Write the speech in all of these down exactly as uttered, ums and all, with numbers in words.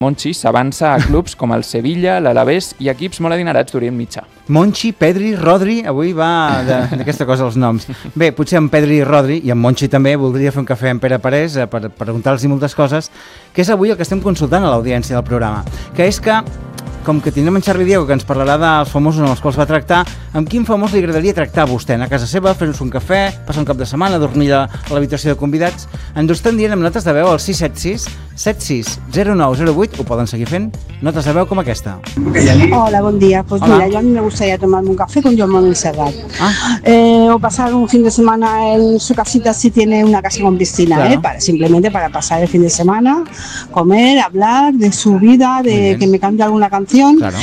Monchi s'avança a clubs com el Sevilla, l'Alavés i equips molt adinerats d'Orient Mitjà. Monchi, Pedri, Rodri, avui va d'aquesta cosa els noms. Bé, potser en Pedri i Rodri, i en Monchi també, voldria fer un cafè amb Pere Parés eh, per preguntar-los moltes coses, que és avui el que estem consultant a l'audiència del programa, que és que, com que tindrem en Charlie Diego, que ens parlarà dels famosos amb els quals va tractar, amb quin famós li agradaria tractar a vostè? Anar a casa seva, fer-nos un cafè, passar un cap de setmana, dormir a l'habitació de convidats? Ens ho estan dient amb notes de veu al sis set sis set sis zero nou zero vuit, ho poden seguir fent, notes de veu com aquesta. Hola, buen día. Pues Hola. mira, yo a mí me gustaría tomarme un café con Joan Manuel Serrat. Ah. Eh, o pasar un fin de semana en su casita si tiene una casa con piscina, Claro. ¿eh? Para, simplemente para pasar el fin de semana, comer, hablar de su vida, de que me cante alguna canción. Claro.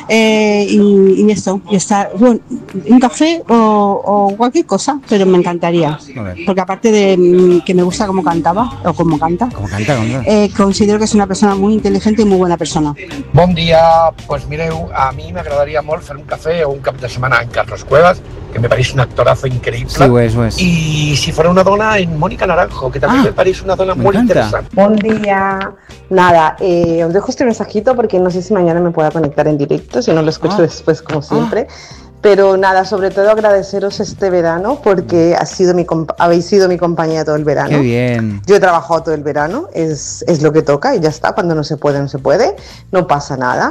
Eh, y, y esto, y estar, bueno, un café o, o cualquier cosa, pero me encantaría. Porque aparte de mm, que me gusta cómo cantaba, o cómo canta, Com canta, com canta. eh, considero que es una persona muy inteligente y muy buena persona. Bon dia, pues mireu, a mi m'agradaria molt fer un cafè o un cap de setmana en Carlos Cuevas, que me parece un actorazo increíble. Sí, ho és, ho és. Y si fuera una dona, en Mónica Naranjo, que también Ah, me parece una dona me muy encanta. interesante. Buen día. Nada, eh, os dejo este mensajito porque no sé si mañana me pueda conectar en directo, si no lo escucho Ah. después como siempre. Pero nada, sobre todo agradeceros este verano porque ha sido mi comp- habéis sido mi compañía todo el verano. Qué bien. Yo he trabajado todo el verano, es, es lo que toca y ya está, cuando no se puede, no se puede, no pasa nada.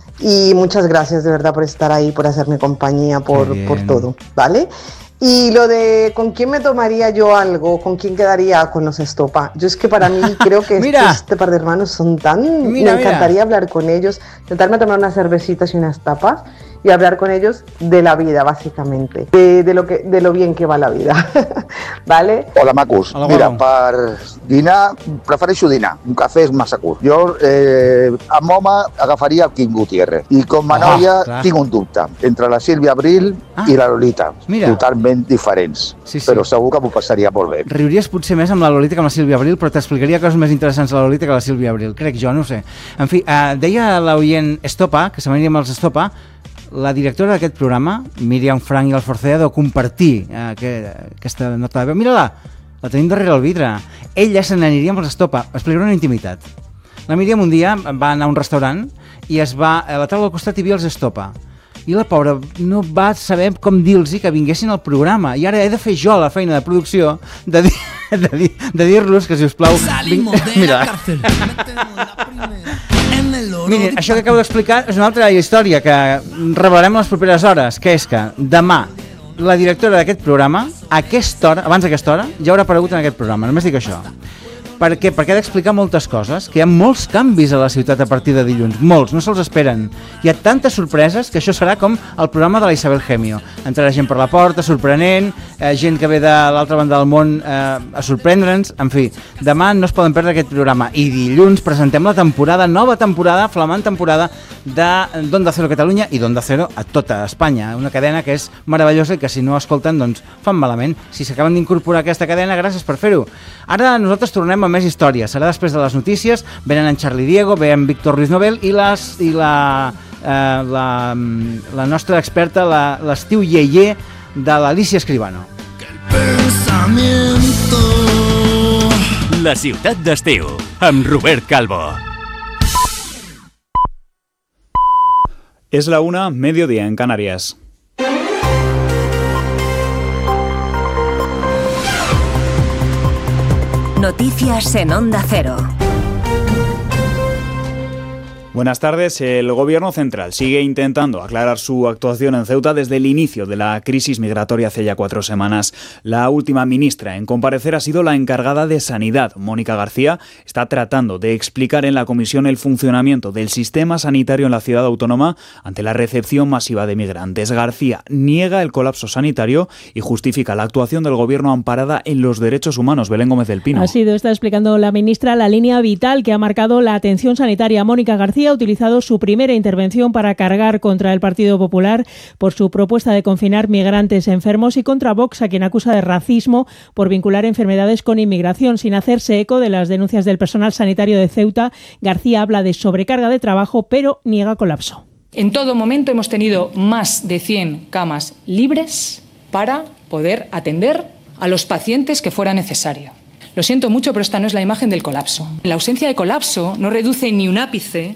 Y muchas gracias de verdad por estar ahí, por hacerme compañía, por, bien. por todo, ¿vale? Y lo de con quién me tomaría yo algo, con quién quedaría, con los Estopa. Yo es que para mí creo que Mira. estos, este par de hermanos son tan... Mira, me encantaría mira. hablar con ellos, intentarme tomar unas cervecitas y unas tapas y hablar con ellos de la vida, básicamente, de, de, lo, que, de lo bien que va la vida, ¿vale? Hola, macos. Hola, Mira, guapo. per dinar, prefereixo dinar. Un cafè és massa curt. Jo, eh, amb home, agafaria el Quim Gutiérrez. I com a Ah, noia, clar. tinc un dubte. Entre la Sílvia Abril Ah. i la Lolita. Mira. Totalment diferents. Sí, sí. Però segur que m'ho passaria molt bé. Riuries potser més amb la Lolita que amb la Sílvia Abril, però t'explicaria coses més interessants a la Lolita que a la Sílvia Abril. Crec jo, no ho sé. En fi, eh, deia l'oient Estopa, que s'amaniria amb els Estopa, la directora d'aquest programa, Míriam Frank i Alforcea, deu compartir eh, que, aquesta nota de veu. Mira-la, la tenim darrere el vidre. Ella se n'aniria amb els Estopa. Explicaré una intimitat. La Míriam un dia va anar a un restaurant i es va, a la taula al costat hi havia els Estopa. I la pobra no va saber com dir-los que vinguessin al programa. I ara he de fer jo la feina de producció de, dir, de, dir, de dir-los que, si us plau... Salimos ving- de Mira. la cárcel. Metemos la primera en el oro Miren, de això que acabo d'explicar és una altra història que revelarem en les properes hores, que és que demà la directora d'aquest programa, a aquesta hora, abans d'aquesta hora, ja haurà aparegut en aquest programa. Només dic això. Per què? Perquè ha d'explicar moltes coses, que hi ha molts canvis a la ciutat a partir de dilluns, molts, no se'ls esperen. Hi ha tantes sorpreses que això serà com el programa de la Isabel Gemio. Entrarà gent per la porta, sorprenent, eh, gent que ve de l'altra banda del món eh, a sorprendre'ns, en fi. Demà no es poden perdre aquest programa. I dilluns presentem la temporada, nova temporada, flamant temporada de d'Onda Cero Catalunya i d'Onda Cero a tota Espanya. Una cadena que és meravellosa i que si no escolten, doncs fan malament. Si s'acaben d'incorporar a aquesta cadena, gràcies per fer-ho. Ara nosaltres tornem amb més històries. Serà després de les notícies, venen en Charlie Diego, ve en Víctor Ruiz Nobel i, les, i la, eh, la, la nostra experta, la- l'estiu Yeye de l'Alicia Escribano. pensamiento. La ciutat d'estiu, amb Robert Calvo. Es la una, mediodía en Canarias. Noticias en Onda Cero. Buenas tardes. El Gobierno central sigue intentando aclarar su actuación en Ceuta desde el inicio de la crisis migratoria hace ya cuatro semanas. La última ministra en comparecer ha sido la encargada de Sanidad, Mónica García. Está tratando de explicar en la comisión el funcionamiento del sistema sanitario en la ciudad autónoma ante la recepción masiva de migrantes. García niega el colapso sanitario y justifica la actuación del Gobierno amparada en los derechos humanos. Belén Gómez del Pino. Ha sido, está explicando la ministra, la línea vital que ha marcado la atención sanitaria. Mónica García ha utilizado su primera intervención para cargar contra el Partido Popular por su propuesta de confinar migrantes enfermos y contra Vox, a quien acusa de racismo por vincular enfermedades con inmigración. Sin hacerse eco de las denuncias del personal sanitario de Ceuta, García habla de sobrecarga de trabajo, pero niega colapso. En todo momento hemos tenido más de cien camas libres para poder atender a los pacientes que fuera necesario. Lo siento mucho, pero esta no es la imagen del colapso. La ausencia de colapso no reduce ni un ápice